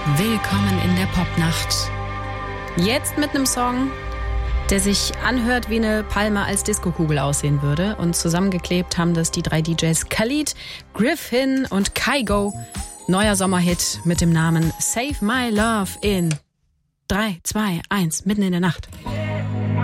Willkommen in der Popnacht. Jetzt mit einem Song, der sich anhört, wie eine Palme als Diskokugel aussehen würde. Und zusammengeklebt haben das die 3 DJs Khalid, Griffin und Kygo. Neuer Sommerhit mit dem Namen Save My Love in 3, 2, 1, mitten in der Nacht.